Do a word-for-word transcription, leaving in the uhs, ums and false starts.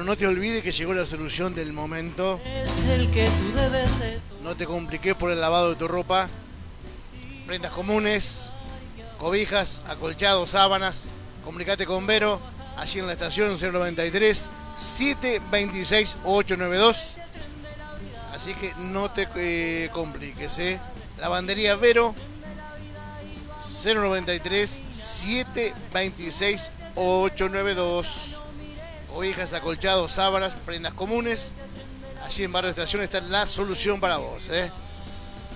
Bueno, no te olvides que llegó la solución del momento. Es el que tú debes de... No te compliques por el lavado de tu ropa. Prendas comunes, cobijas, acolchados, sábanas. Comunicate con Vero, allí en la estación cero noventa y tres, siete veintiséis, ochocientos noventa y dos. Así que no te eh, compliques, ¿eh? Lavandería Vero, cero noventa y tres, siete veintiséis, ochocientos noventa y dos. Cobijas, acolchados, sábanas, prendas comunes. Allí en Barrio Estación está la solución para vos, ¿eh?